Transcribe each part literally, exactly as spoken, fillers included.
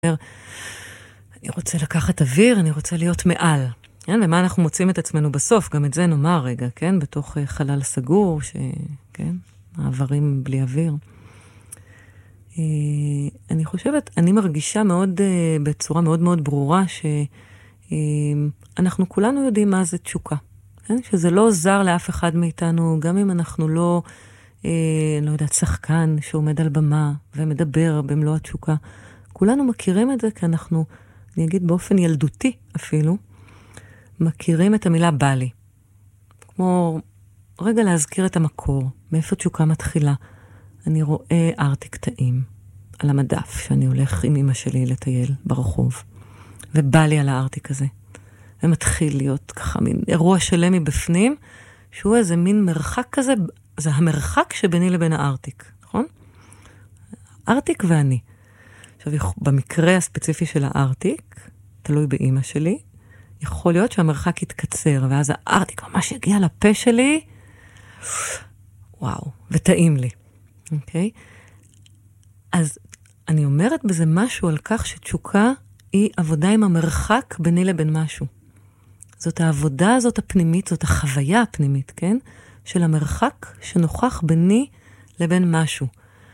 אני רוצה לקחת אוויר, אני רוצה להיות מעל. כן? למה אנחנו מוצאים את עצמנו בסוף? גם את זה נאמר רגע, כן? בתוך uh, חלל סגור, ש... כן? מעברים בלי אוויר. Uh, אני חושבת, אני מרגישה מאוד, uh, בצורה מאוד מאוד ברורה, שאנחנו uh, כולנו יודעים מה זה תשוקה. כן? שזה לא זר לאף אחד מאיתנו, גם אם אנחנו לא, uh, לא יודעת, שחקן שעומד על במה ומדבר במלוא התשוקה. כולנו מכירים את זה, כי אנחנו, אני אגיד באופן ילדותי אפילו, מכירים את המילה בא לי. כמו רגע להזכיר את המקור, מאיפה תשוקה מתחילה. אני רואה ארטיק טעים על המדף, שאני הולך עם אמא שלי לטייל ברחוב, ובא לי על הארטיק הזה. ומתחיל להיות ככה מין אירוע שלם מבפנים, שהוא איזה מין מרחק כזה, זה המרחק שביני לבין הארטיק, נכון? ארטיק ואני. עכשיו, במקרה הספציפי של הארטיק, תלוי באמא שלי, יכול להיות שהמרחק יתקצר, ואז הארטיק ממש יגיע לפה שלי, וואו, וטעים לי. אוקיי? אז אני אומרת בזה משהו על כך שתשוקה היא עבודה עם המרחק ביני לבין משהו. זאת העבודה הזאת הפנימית, זאת החוויה הפנימית, כן? של המרחק שנוכח ביני לבין משהו.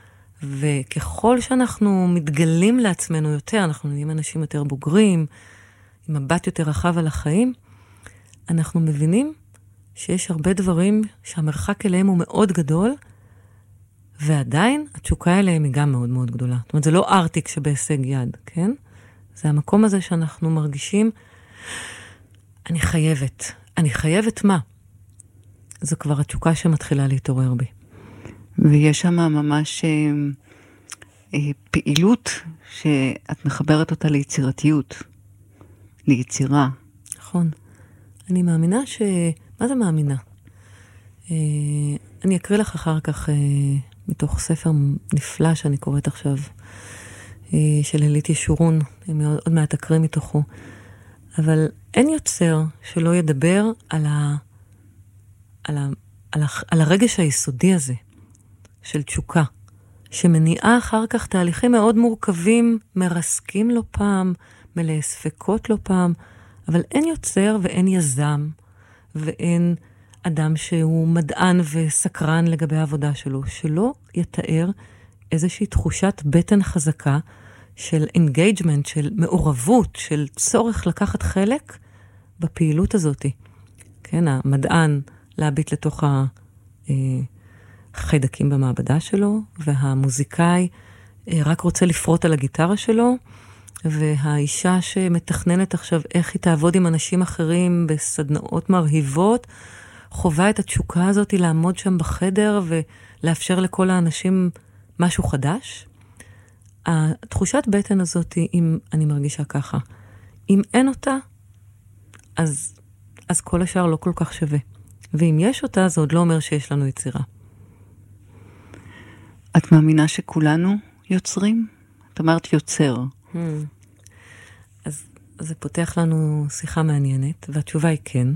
וככל שאנחנו מתגלים לעצמנו יותר, אנחנו נהיים אנשים יותר בוגרים, עם מבט יותר רחב על החיים, אנחנו מבינים שיש הרבה דברים שהמרחק אליהם הוא מאוד גדול, ועדיין התשוקה אליהם היא גם מאוד מאוד גדולה. זאת אומרת, זה לא ארטיק שבהישג יד, כן? זה המקום הזה שאנחנו מרגישים, אני חייבת. אני חייבת מה? זו כבר התשוקה שמתחילה להתעורר בי. ויש שם ממש אה, אה, פעילות שאת מחברת אותה ליצירתיות, ליצירה. נכון. אני מאמינה ש... מה זה מאמינה? אה, אני אקריא לך אחר כך אה, מתוך ספר נפלא שאני קוראת עכשיו, אה, של אלית ישורון, אני עוד מעט אקריא מתוכו. אבל אין יוצר שלא ידבר על, ה... על, ה... על, ה... על הרגש היסודי הזה. של תשוקה, שמניעה אחר כך תהליכים מאוד מורכבים, מרסקים לו פעם, מלא ספקות לו פעם, אבל אין יוצר ואין יזם, ואין אדם שהוא מדען וסקרן לגבי העבודה שלו, שלא יתאר איזושהי תחושת בטן חזקה של אינגייג'מנט, של מעורבות, של צורך לקחת חלק בפעילות הזאת. כן, המדען להביט לתוך ה... חיידקים במעבדה שלו, והמוזיקאי רק רוצה לפרוט על הגיטרה שלו, והאישה שמתכננת עכשיו איך היא תעבוד עם אנשים אחרים בסדנאות מרהיבות, חובה את התשוקה הזאת לעמוד שם בחדר ולאפשר לכל האנשים משהו חדש. התחושת בטן הזאת, אם אני מרגישה ככה, אם אין אותה, אז, אז כל השאר לא כל כך שווה. ואם יש אותה, זה עוד לא אומר שיש לנו יצירה. את מאמינה שכולנו יוצרים? את אמרת יוצר. Hmm. אז, אז זה פותח לנו שיחה מעניינת, והתשובה היא כן.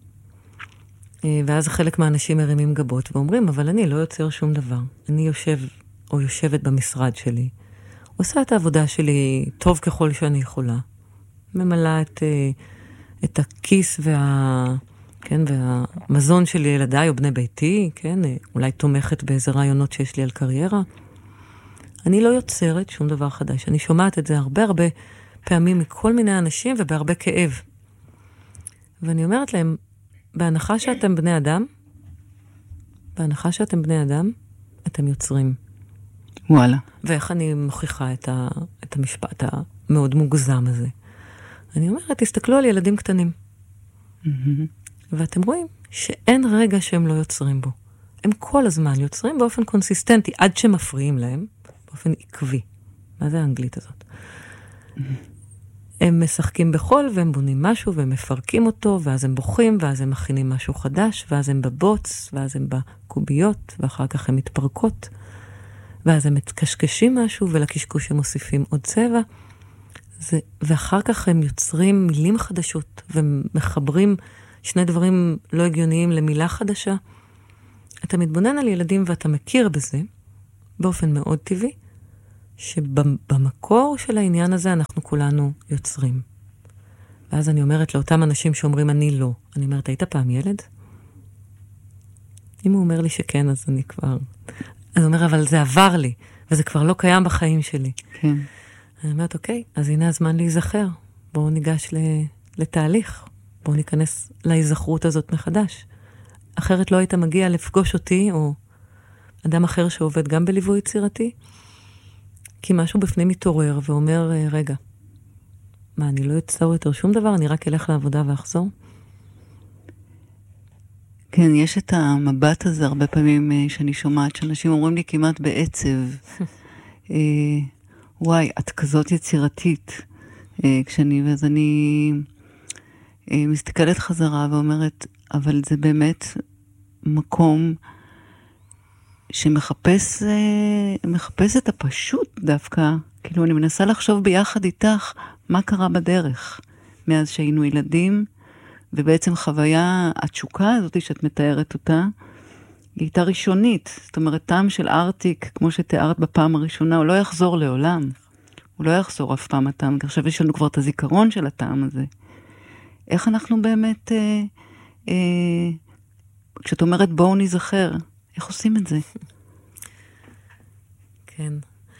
ואז חלק מהאנשים מרימים גבות ואומרים, אבל אני לא יוצר שום דבר. אני יושב או יושבת במשרד שלי, עושה את העבודה שלי טוב ככל שאני יכולה, ממלאה את, את הכיס וה... כן, והמזון של ילדיי או בני ביתי, כן, אולי תומכת באיזה רעיונות שיש לי על קריירה. אני לא יוצרת שום דבר חדש. אני שומעת את זה הרבה הרבה פעמים מכל מיני אנשים ובהרבה כאב. ואני אומרת להם, בהנחה שאתם בני אדם, בהנחה שאתם בני אדם, אתם יוצרים. וואלה. ואיך אני מוכיחה את, ה, את המשפט המאוד מוגזם הזה? אני אומרת, תסתכלו על ילדים קטנים. Mm-hmm. ואתם רואים שאין רגע שהם לא יוצרים בו. הם כל הזמן יוצרים באופן קונסיסטנטי, עד שמפריעים להם, באופן עקבי. מה זה האנגלית הזאת? Mm-hmm. הם משחקים בחול, והם בונים משהו, והם מפרקים אותו, ואז הם בוכים, ואז הם מכינים משהו חדש, ואז הם בבוץ, ואז הם בקוביות, ואחר כך הם מתפרקות, ואז הם מתקשקשים משהו, ולקשקוש הם מוסיפים עוד צבע, זה, ואחר כך הם יוצרים מילים חדשות, ומחברים שני דברים לא הגיוניים למילה חדשה. אתה מתבונן על ילדים ואתה מכיר בזה, באופן מאוד טבעי, שבמקור של העניין הזה אנחנו כולנו יוצרים. ואז אני אומרת לאותם אנשים שאומרים אני לא, אני אומרת, היית פעם ילד? אם הוא אומר לי שכן, אז אני כבר... אז הוא אומר, אבל זה עבר לי, וזה כבר לא קיים בחיים שלי. כן. אני אומרת, אוקיי, אז הנה הזמן להיזכר. בואו ניגש לתהליך. בואו ניכנס להיזכרות הזאת מחדש. אחרת לא היית מגיע לפגוש אותי, או אדם אחר שעובד גם בליווי יצירתי, כי משהו בפנים מתעורר ואומר, רגע, מה, אני לא אצטור יותר שום דבר, אני רק אלך לעבודה ואחזור? כן, יש את המבט הזה הרבה פעמים שאני שומעת, שאנשים אומרים לי כמעט בעצב, וואי, את כזאת יצירתית, כשאני, ואז אני מסתכלת חזרה ואומרת, אבל זה באמת מקום שמחפש מחפש את הפשוט דווקא, כאילו אני מנסה לחשוב ביחד איתך מה קרה בדרך, מאז שהיינו ילדים, ובעצם חוויה, התשוקה הזאת שאת מתארת אותה, היא הייתה ראשונית. זאת אומרת, טעם של ארטיק, כמו שתיארת בפעם הראשונה, הוא לא יחזור לעולם. הוא לא יחזור אף פעם הטעם. עכשיו יש לנו כבר את הזיכרון של הטעם הזה. איך אנחנו באמת, אה, אה, כשאת אומרת בואו נזכר, איך עושים את זה? כן.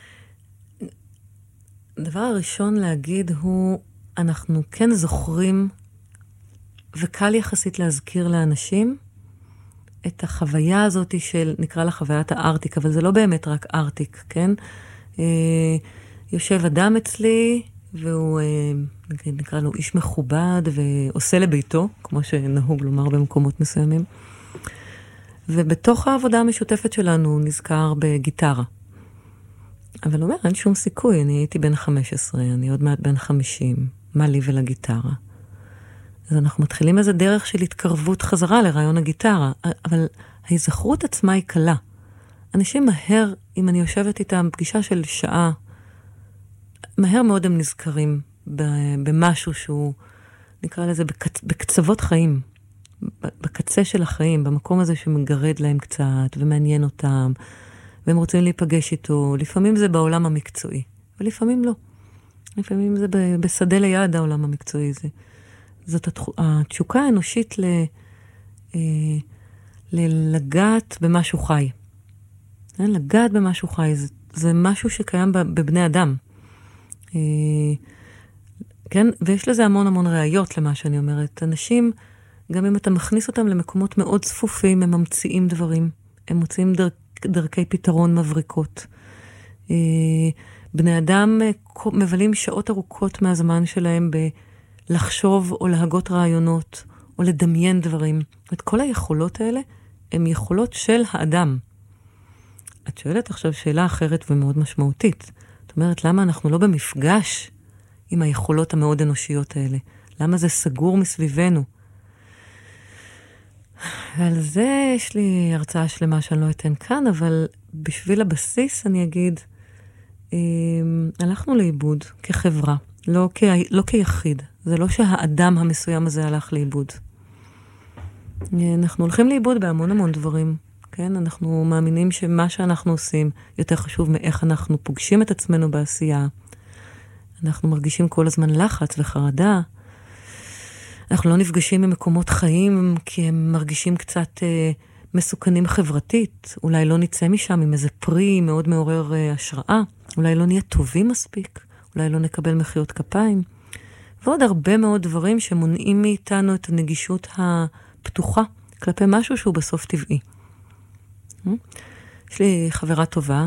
הדבר הראשון להגיד הוא, אנחנו כן זוכרים, וקל יחסית להזכיר לאנשים, את החוויה הזאת של, נקרא לה חוויית הארטיק, אבל זה לא באמת רק ארטיק, כן? אה, יושב אדם אצלי, והוא, אה, נקרא לו איש מכובד, ועושה לביתו, כמו שנהוג לומר במקומות מסוימים. ובתוך העבודה המשותפת שלנו הוא נזכר בגיטרה. אבל הוא אומר, אין שום סיכוי, אני הייתי בן חמש עשרה, אני עוד מעט בן חמישים, מה לי ולגיטרה? אז אנחנו מתחילים איזה דרך של התקרבות חזרה לרעיון הגיטרה, אבל ההיזכרות עצמה היא קלה. אנשים מהר, אם אני יושבת איתם פגישה של שעה, מהר מאוד הם נזכרים במשהו שהוא, נקרא לזה, בקצ... בקצוות חיים, בקצה של החיים, במקום הזה שמגרד להם קצת ומעניין אותם, והם רוצים להיפגש איתו. לפעמים זה בעולם המקצועי, ולפעמים לא. לפעמים זה בשדה ליד העולם המקצועי הזה. זאת התשוקה האנושית ל, אה, ללגעת במשהו חי. לגעת במשהו חי, זה, זה משהו שקיים בבני אדם. אה, כן? ויש לזה המון המון ראיות למה שאני אומרת. אנשים, גם אם אתה מכניס אותם למקומות מאוד צפופים, הם ממציאים דברים. הם מוצאים דרכ, דרכי פתרון מבריקות. אה, בני אדם מבלים שעות ארוכות מהזמן שלהם ב... לחשוב או להגות רעיונות, או לדמיין דברים. את כל היכולות האלה, הן יכולות של האדם. את שואלת עכשיו שאלה אחרת ומאוד משמעותית. זאת אומרת, למה אנחנו לא במפגש עם היכולות המאוד אנושיות האלה? למה זה סגור מסביבנו? ועל זה יש לי הרצאה שלמה שאני לא אתן כאן, אבל בשביל הבסיס אני אגיד, הלכנו לאיבוד כחברה, לא, כ... לא כיחיד. זה לא שהאדם המסוים הזה הלך לאיבוד. אנחנו הולכים לאיבוד בהמון המון דברים, כן? אנחנו מאמינים שמה שאנחנו עושים יותר חשוב מאיך אנחנו פוגשים את עצמנו בעשייה. אנחנו מרגישים כל הזמן לחץ וחרדה. אנחנו לא נפגשים במקומות חיים כי הם מרגישים קצת אה, מסוכנים חברתית. אולי לא נצא משם עם איזה פרי מאוד מעורר אה, השראה. אולי לא נהיה טובים מספיק. אולי לא נקבל מחיאות כפיים. ועוד הרבה מאוד דברים שמונעים מאיתנו את הנגישות הפתוחה כלפי משהו שהוא בסוף טבעי. יש לי חברה טובה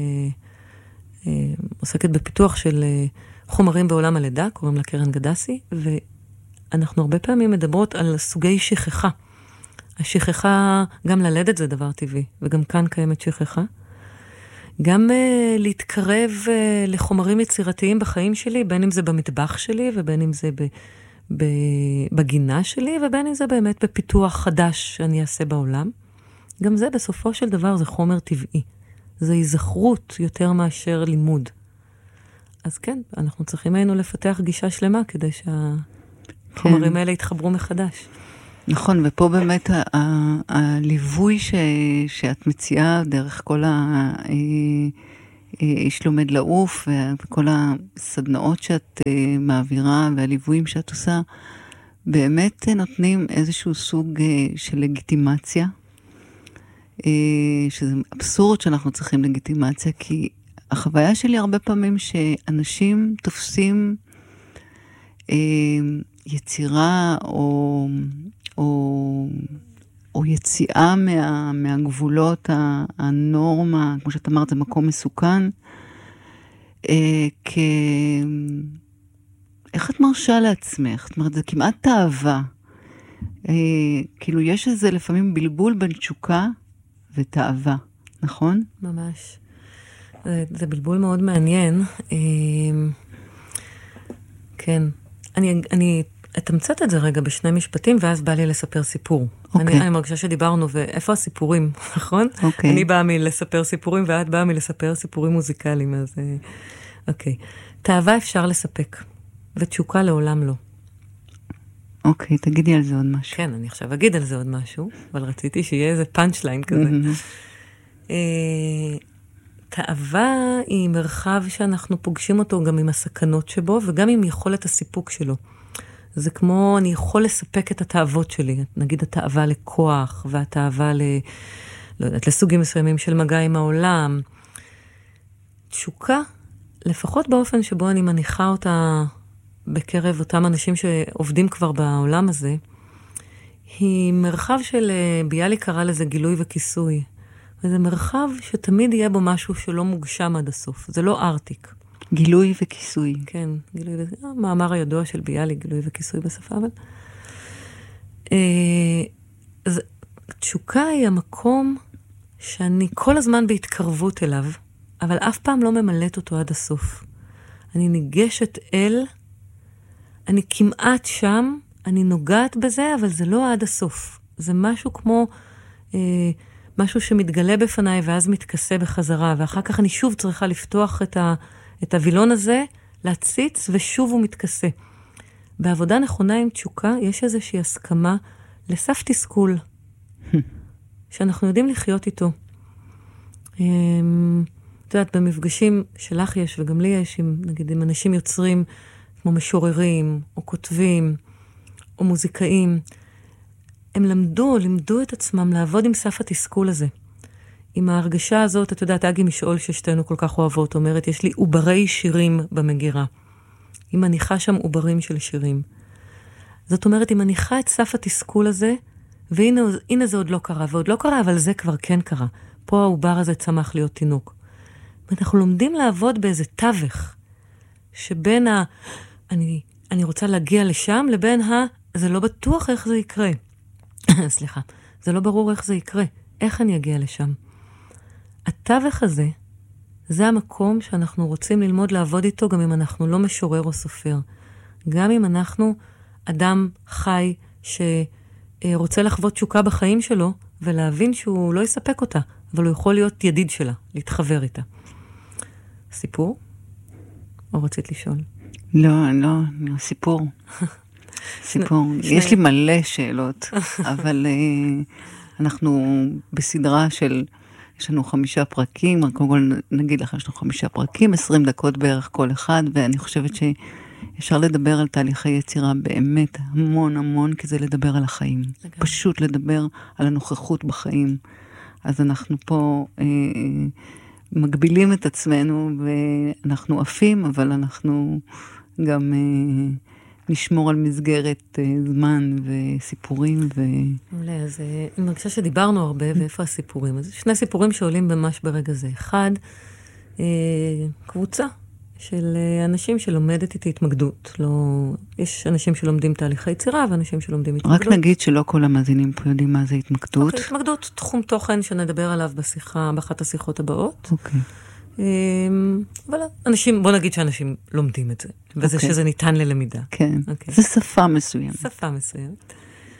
שעוסקת בפיתוח של חומרים בעולם הלידה, קוראים לה קרן גדסי, ואנחנו הרבה פעמים מדברות על סוגי שכחה. השכחה, גם ללדת זה דבר טבעי, וגם כאן קיימת שכחה. גם uh, להתקרב uh, לחומרים יצירתיים בחיים שלי, בין אם זה במטבח שלי, ובין אם זה ב, ב, בגינה שלי, ובין אם זה באמת בפיתוח חדש שאני אעשה בעולם. גם זה בסופו של דבר זה חומר טבעי. זה היזכרות יותר מאשר לימוד. אז כן, אנחנו צריכים היינו לפתח גישה שלמה, כדי שהחומרים כן. האלה יתחברו מחדש. נכון, ופה באמת ה- ה- הליווי ש- שאת מציעה דרך כל איש לומד לעוף, וכל הסדנאות שאת מעבירה והליוויים שאת עושה, באמת נותנים איזשהו סוג של לגיטימציה, שזה אבסורד שאנחנו צריכים לגיטימציה, כי החוויה שלי הרבה פעמים שאנשים תופסים יצירה או, או, או יציאה מה, מהגבולות הנורמה, כמו שאת אמרת, זה מקום מסוכן, כ... איך את מרשה לעצמך? זאת אומרת, זה כמעט תאווה. כאילו יש איזה לפעמים בלבול בין תשוקה ותאווה, נכון? ממש. זה, זה בלבול מאוד מעניין. כן. אני, אני אתמצת את זה רגע בשני משפטים, ואז בא לי לספר סיפור. Okay. אני, אני מרגישה שדיברנו, ואיפה הסיפורים, נכון? Okay. אני באה מלספר סיפורים, ואת באה מלספר סיפורים מוזיקליים, אז אוקיי. Okay. תאווה אפשר לספק, ותשוקה לעולם לא. אוקיי, okay, תגידי על זה עוד משהו. כן, אני עכשיו אגיד על זה עוד משהו, אבל רציתי שיהיה איזה פאנצ'ליין כזה. Mm-hmm. תאווה היא מרחב שאנחנו פוגשים אותו גם עם הסכנות שבו, וגם עם יכולת הסיפוק שלו. זה כמו, אני יכול לספק את התאוות שלי, נגיד התאווה לכוח, והתאווה ל... לא יודעת, לסוגים מסוימים של מגע עם העולם. תשוקה, לפחות באופן שבו אני מניחה אותה בקרב אותם אנשים שעובדים כבר בעולם הזה, היא מרחב של, ביאליק קרא לזה גילוי וכיסוי. וזה מרחב שתמיד יהיה בו משהו שלא מוגשם עד הסוף. זה לא ארטיק. גילוי וכיסוי. כן, גילוי וכיסוי. המאמר הידוע של ביאליק, גילוי וכיסוי בשפה, אבל... אז תשוקה היא המקום שאני כל הזמן בהתקרבות אליו, אבל אף פעם לא ממלאת אותו עד הסוף. אני ניגשת אל, אני כמעט שם, אני נוגעת בזה, אבל זה לא עד הסוף. זה משהו כמו... אה, משהו שמתגלה בפניי ואז מתכסה בחזרה, ואחר כך אני שוב צריכה לפתוח את, ה, את הווילון הזה, להציץ, ושוב הוא מתכסה. בעבודה נכונה עם תשוקה, יש איזושהי הסכמה לסף תסכול, שאנחנו יודעים לחיות איתו. את יודעת, במפגשים שלך יש, וגם לי יש, עם, נגיד, עם אנשים יוצרים, כמו משוררים, או כותבים, או מוזיקאים, הם למדו, לימדו את עצמם לעבוד עם סף התסכול הזה. עם ההרגשה הזאת, את יודעת, אגי משאול ששתינו כל כך אוהבות, אומרת, יש לי עוברי שירים במגירה. היא מניחה שם עוברים של שירים. זאת אומרת, היא מניחה את סף התסכול הזה, והנה הנה זה עוד לא קרה, ועוד לא קרה, אבל זה כבר כן קרה. פה העובר הזה צמח להיות תינוק. אנחנו לומדים לעבוד באיזה תווך, שבין ה... אני, אני רוצה להגיע לשם, לבין ה... זה לא בטוח איך זה יקרה. סליחה, זה לא ברור איך זה יקרה. איך אני אגיע לשם? התווך הזה, זה המקום שאנחנו רוצים ללמוד לעבוד איתו, גם אם אנחנו לא משורר או סופר. גם אם אנחנו אדם חי שרוצה לחוות תשוקה בחיים שלו, ולהבין שהוא לא יספק אותה, אבל הוא יכול להיות ידיד שלה, להתחבר איתה. סיפור? או רצית לשאול? לא, לא, לא, סיפור. סיפור. יש לי מלא שאלות, אבל אנחנו בסדרה של, יש לנו חמישה פרקים, קודם כל נגיד לך, יש לנו חמישה פרקים, עשרים דקות בערך כל אחד, ואני חושבת שאפשר לדבר על תהליכי יצירה באמת המון המון, כי זה לדבר על החיים. פשוט לדבר על הנוכחות בחיים. אז אנחנו פה אה, מגבילים את עצמנו, ואנחנו עפים, אבל אנחנו גם... אה, נשמור על מסגרת uh, זמן וסיפורים ו... אולי, אז uh, אני מרגישה שדיברנו הרבה, ואיפה הסיפורים? אז שני סיפורים שעולים ממש ברגע זה. אחד, uh, קבוצה של uh, אנשים שלומדת איתי התמקדות. לא... יש אנשים שלומדים תהליכי יצירה, ואנשים שלומדים התמקדות. רק נגיד שלא כל המאזינים פה יודעים מה זה התמקדות. Okay, התמקדות, תחום תוכן שנדבר עליו בשיחה, באחת השיחות הבאות. אוקיי. Okay. אבל אנשים, בוא נגיד שאנשים לומדים את זה, וזה okay. שזה ניתן ללמידה. כן, okay. זה שפה מסוימת. שפה מסוימת.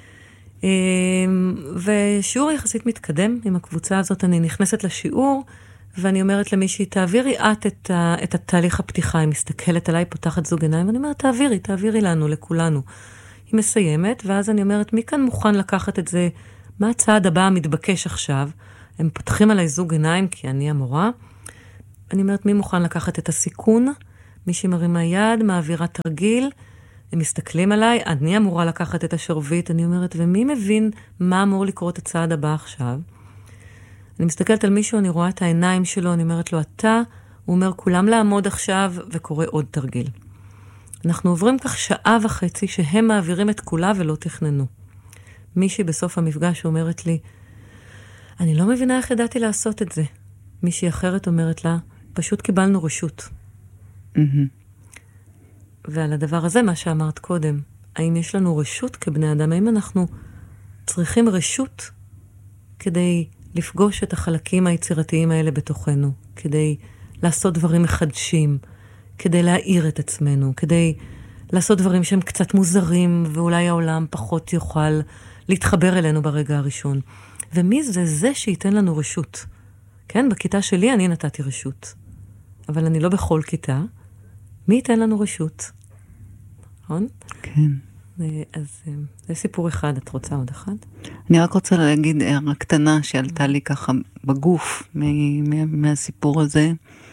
ושיעור יחסית מתקדם עם הקבוצה הזאת, אני נכנסת לשיעור, ואני אומרת למישהי, תעבירי את את, את התהליך הפתיחה, היא מסתכלת עליי, פותחת זוג עיניים, ואני אומרת, תעבירי, תעבירי לנו, לכולנו. היא מסיימת, ואז אני אומרת, מי כאן מוכן לקחת את זה? מה הצעד הבא המתבקש עכשיו? הם פותחים עליי זוג עיניים, כי אני המורה, אני אומרת, מי מוכן לקחת את הסיכון? מי שמרימה יד, מעבירה תרגיל, הם מסתכלים עליי, אני אמורה לקחת את השרביט, אני אומרת, ומי מבין מה אמור לקרות הצעד הבא עכשיו? אני מסתכלת על מישהו, אני רואה את העיניים שלו, אני אומרת לו, אתה, הוא אומר, כולם לעמוד עכשיו, וקורא עוד תרגיל. אנחנו עוברים כך שעה וחצי, שהם מעבירים את כולה ולא תכננו. מישהי בסוף המפגש אומרת לי, אני לא מבינה איך ידעתי לעשות את זה. מישהי אחרת אומרת לה, פשוט קיבלנו רשות. Mm-hmm. ועל הדבר הזה, מה שאמרת קודם, האם יש לנו רשות כבני אדם? האם אנחנו צריכים רשות כדי לפגוש את החלקים היצירתיים האלה בתוכנו, כדי לעשות דברים מחדשים, כדי להאיר את עצמנו, כדי לעשות דברים שהם קצת מוזרים, ואולי העולם פחות יוכל להתחבר אלינו ברגע הראשון. ומי זה זה שייתן לנו רשות? כן, בכיתה שלי אני נתתי רשות, אבל אני לא בכל כיתה. מי ייתן לנו רשות? נכון? כן. אז זה סיפור אחד, את רוצה עוד אחד? אני רק רוצה להגיד הערה קטנה שעלתה לי ככה בגוף מהסיפור הזה,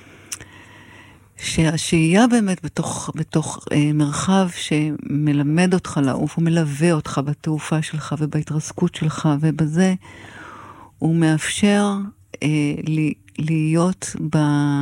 שהשהייה באמת בתוך, בתוך אה, מרחב שמלמד אותך לעוף, הוא מלווה אותך בתעופה שלך ובהתרסקות שלך ובזה, הוא מאפשר אה, לי, להיות ב,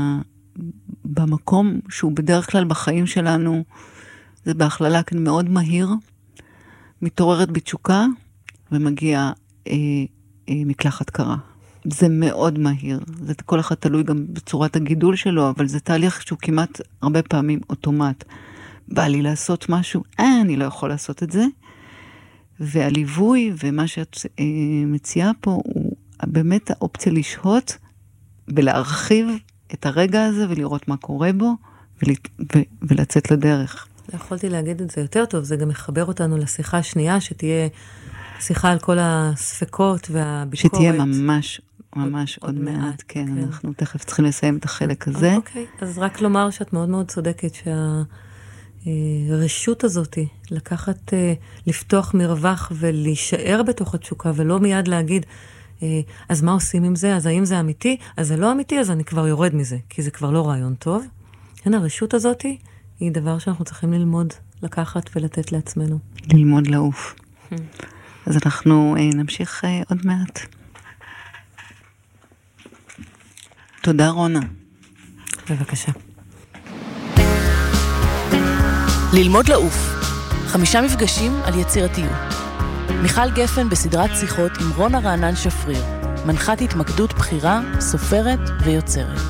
במקום שהוא בדרך כלל בחיים שלנו, זה בהכללה כאן מאוד מהיר, מתעוררת בתשוקה ומגיע אה, אה, מקלחת קרה. זה מאוד מהיר, זה כל אחד תלוי גם בצורת הגידול שלו, אבל זה תהליך שהוא כמעט הרבה פעמים אוטומט. בא לי לעשות משהו, אה, אני לא יכול לעשות את זה. והליווי ומה שאת אה, מציעה פה, הוא באמת האופציה לשהות ולהרחיב את הרגע הזה ולראות מה קורה בו ול, ו, ולצאת לדרך. יכולתי להגיד את זה יותר טוב, זה גם מחבר אותנו לשיחה השנייה, שתהיה שיחה על כל הספקות והביקורת. שתהיה ממש, ממש עוד, עוד מעט, מעט כן, כן. אנחנו תכף צריכים לסיים את החלק הזה. אוקיי, אז רק לומר שאת מאוד מאוד צודקת, שהרשות הזאת, לקחת, לפתוח מרווח ולהישאר בתוך התשוקה, ולא מיד להגיד, אז מה עושים עם זה? אז האם זה אמיתי? אז זה לא אמיתי, אז אני כבר יורד מזה, כי זה כבר לא רעיון טוב. כן, הרשות הזאת היא דבר שאנחנו צריכים ללמוד, לקחת ולתת לעצמנו. ללמוד לעוף. אז אנחנו נמשיך עוד מעט. תודה רונה. בבקשה. ללמוד לעוף. חמישה מפגשים על יצירתיות. מיכל גפן בסדרת שיחות עם רונה רענן שפריר, מנחת התמקדות בחירה, סופרת ויוצרת.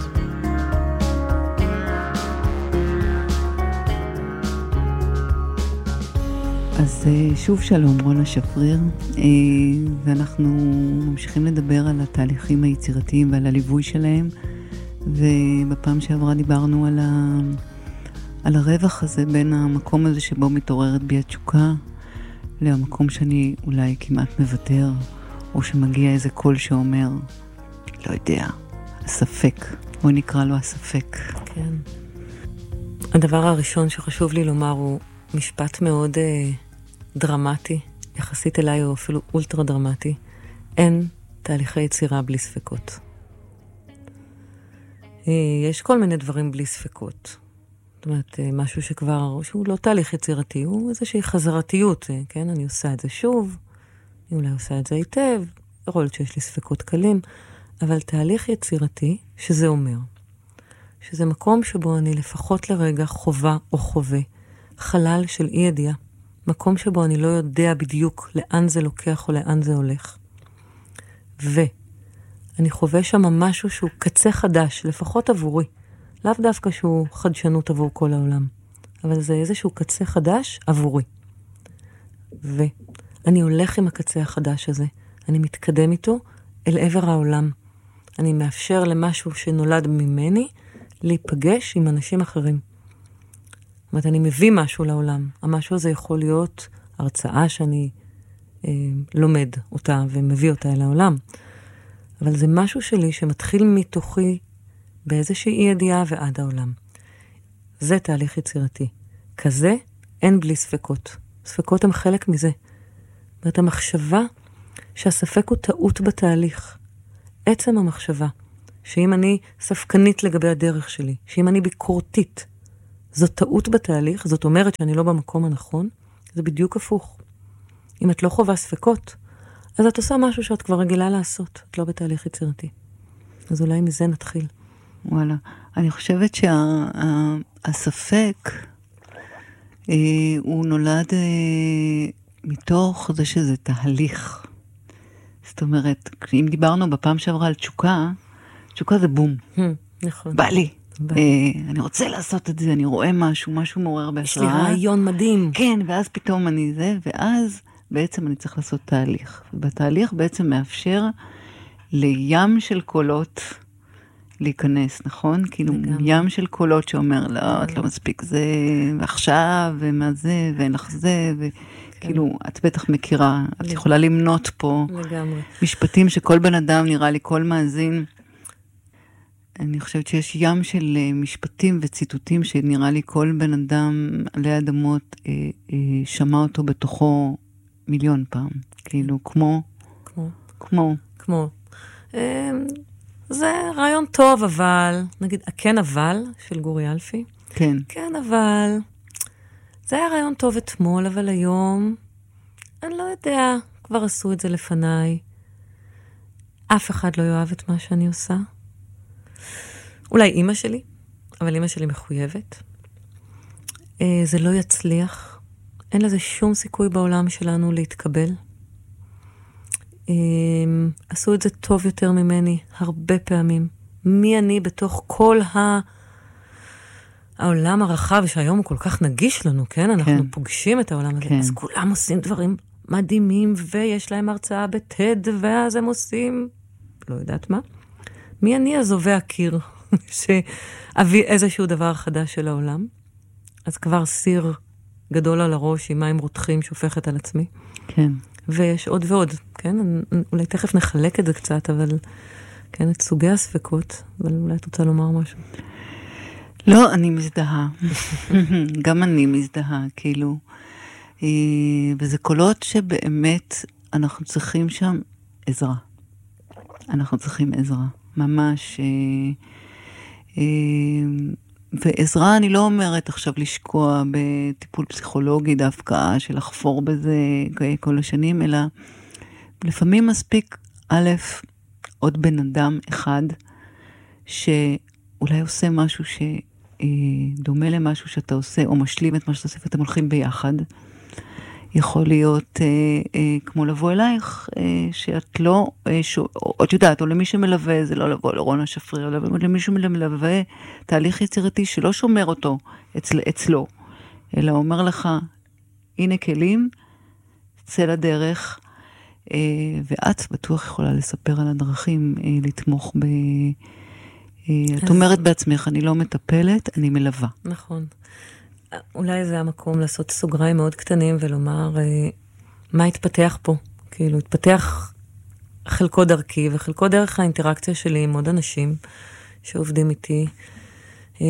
אז שוב שלום, רונה שפריר, ואנחנו ממשיכים לדבר על התהליכים היצירתיים ועל הליווי שלהם, ובפעם שעברה דיברנו על, ה... על הרווח הזה בין המקום הזה שבו מתעוררת בי התשוקה, למקום שאני אולי כמעט מוותר, או שמגיע איזה קול שאומר, לא יודע, הספק, בוא נקרא לו הספק. כן. הדבר הראשון שחשוב לי לומר הוא משפט מאוד uh, דרמטי, יחסית אליי או אפילו אולטרה דרמטי. אין תהליכי יצירה בלי ספקות. Uh, יש כל מיני דברים בלי ספקות. זאת אומרת, uh, משהו שכבר, שהוא לא תהליך יצירתי, הוא איזושהי חזרתיות, uh, כן? אני עושה את זה שוב, אני אולי עושה את זה היטב, יכול להיות שיש לי ספקות קלים, אבל תהליך יצירתי, שזה אומר, שזה מקום שבו אני לפחות לרגע חובה או חווה, חלל של אי ידיעה, מקום שבו אני לא יודע בדיוק לאן זה לוקח או לאן זה הולך. ואני חווה שם משהו שהוא קצה חדש, לפחות עבורי, לאו דווקא שהוא חדשנות עבור כל העולם, אבל זה איזשהו קצה חדש עבורי. ואני הולך עם הקצה החדש הזה, אני מתקדם איתו אל עבר העולם. אני מאפשר למשהו שנולד ממני להיפגש עם אנשים אחרים. זאת אומרת, אני מביא משהו לעולם. המשהו הזה יכול להיות הרצאה שאני אה, לומד אותה ומביא אותה אל העולם. אבל זה משהו שלי שמתחיל מתוכי באיזושהי אי ידיעה ועד העולם. זה תהליך יצירתי. כזה אין בלי ספקות. ספקות הם חלק מזה. זאת אומרת, המחשבה שהספק הוא טעות בתהליך. עצם המחשבה שאם אני ספקנית לגבי הדרך שלי, שאם אני ביקורתית, זאת טעות בתהליך, זאת אומרת שאני לא במקום הנכון, זה בדיוק הפוך. אם את לא חובה ספקות, אז את עושה משהו שאת כבר רגילה לעשות, את לא בתהליך יצירתי. אז אולי מזה נתחיל. וואלה, אני חושבת שהספק, אה, הוא נולד אה, מתוך זה שזה תהליך. זאת אומרת, אם דיברנו בפעם שעברה על תשוקה, תשוקה זה בום. נכון. בא לי. אה, אני רוצה לעשות את זה, אני רואה משהו, משהו מעורר בהשראה. יש לי רעיון מדהים. כן, ואז פתאום אני זה, ואז בעצם אני צריך לעשות תהליך. ובתהליך בעצם מאפשר לים של קולות להיכנס, נכון? כאילו ים של קולות שאומר, לא, את לא מספיק זה, ועכשיו, ומה זה, ואין לך זה, וכאילו, את בטח מכירה, את יכולה למנות פה משפטים שכל בן אדם, נראה לי, כל מאזין, אני חושבת שיש ים של משפטים וציטוטים שנראה לי כל בן אדם עלי אדמות אה, אה, שמע אותו בתוכו מיליון פעם. כאילו, כמו... כמו. כמו. כמו. אה, זה רעיון טוב, אבל, נגיד, כן אבל, של גורי אלפי. כן. כן אבל, זה היה רעיון טוב אתמול, אבל היום, אני לא יודע, כבר עשו את זה לפניי. אף אחד לא יאהב את מה שאני עושה. אולי אמא שלי, אבל אמא שלי מחויבת. אה, זה לא יצליח. אין לזה שום סיכוי בעולם שלנו להתקבל. אה, עשו את זה טוב יותר ממני, הרבה פעמים. מי אני בתוך כל ה... העולם הרחב, שהיום הוא כל כך נגיש לנו, כן? אנחנו כן. פוגשים את העולם הזה. כן. אז כולם עושים דברים מדהימים, ויש להם הרצאה בטד, ואז הם עושים... לא יודעת מה. מי אני הזובה הקיר? שאביא איזשהו דבר חדש של העולם. אז כבר סיר גדול על הראש עם מים רותחים שופכת על עצמי. כן. ויש עוד ועוד, כן? אולי תכף נחלק את זה קצת, אבל כן, את סוגי הספקות, אבל אולי את רוצה לומר משהו. לא, אני מזדהה. גם אני מזדהה, כאילו. וזה קולות שבאמת אנחנו צריכים שם עזרה. אנחנו צריכים עזרה. ממש... ועזרה אני לא אומרת עכשיו לשקוע בטיפול פסיכולוגי דווקא, של לחפור בזה כל השנים, אלא לפעמים מספיק א', עוד בן אדם אחד, שאולי עושה משהו שדומה למשהו שאתה עושה, או משלים את מה שאתה עושה, ואתם הולכים ביחד. יכול להיות אה, אה, כמו לבוא אלייך, אה, שאת לא, אה, ש... או, את יודעת, או למי שמלווה, זה לא לבוא לרונה שפריר, אלא למי שמלווה תהליך יצירתי שלא שומר אותו אצל, אצלו, אלא אומר לך, הנה כלים, צא לדרך, אה, ואת בטוח יכולה לספר על הדרכים, אה, לתמוך ב... אה, אז... את אומרת בעצמך, אני לא מטפלת, אני מלווה. נכון. אולי זה המקום לעשות סוגריים מאוד קטנים ולומר אה, מה התפתח פה. כאילו, התפתח חלקו דרכי וחלקו דרך האינטראקציה שלי עם עוד אנשים שעובדים איתי. אה,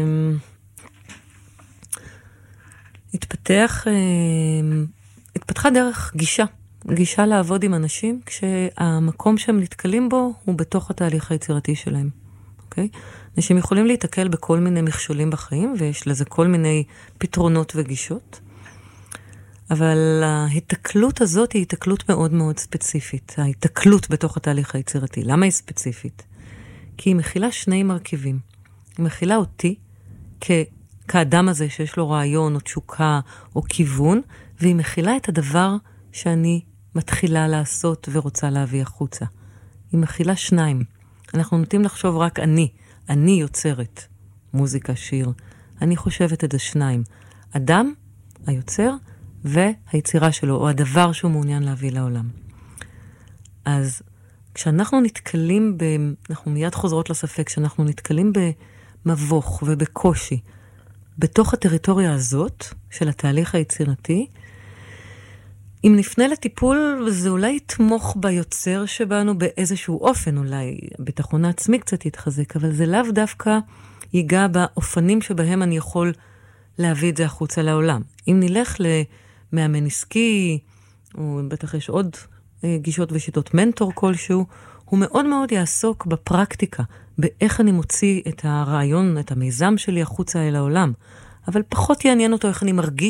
התפתח, אה, התפתחה דרך גישה. גישה לעבוד עם אנשים כשהמקום שהם נתקלים בו הוא בתוך התהליך היצירתי שלהם. אוקיי? אנשים יכולים להתקל בכל מיני מכשולים בחיים, ויש לזה כל מיני פתרונות וגישות. אבל ההתקלות הזאת היא התקלות מאוד מאוד ספציפית. ההתקלות בתוך התהליך היצירתי. למה היא ספציפית? כי היא מכילה שני מרכיבים. היא מכילה אותי כ- כאדם הזה שיש לו רעיון או תשוקה או כיוון, והיא מכילה את הדבר שאני מתחילה לעשות ורוצה להביא החוצה. היא מכילה שניים. אנחנו נוטים לחשוב רק אני. אני יוצרת מוזיקה, שיר. אני חושבת את זה שניים. אדם, היוצר, והיצירה שלו, או הדבר שהוא מעוניין להביא לעולם. אז כשאנחנו נתקלים ב... אנחנו מיד חוזרות לספק, כשאנחנו נתקלים במבוך ובקושי, בתוך הטריטוריה הזאת, של התהליך היצירתי, אם נפנה לטיפול, זה אולי יתמוך ביוצר שבנו באיזשהו אופן, אולי ביטחון העצמי קצת יתחזק, אבל זה לאו דווקא ייגע באופנים שבהם אני יכול להביא את זה החוצה לעולם. אם נלך למאמן עסקי, או בטח יש עוד גישות ושיטות מנטור כלשהו, הוא מאוד מאוד יעסוק בפרקטיקה, באיך אני מוציא את הרעיון, את המיזם שלי החוצה אל העולם. אבל פחות יעניין אותו איך אני מרגיש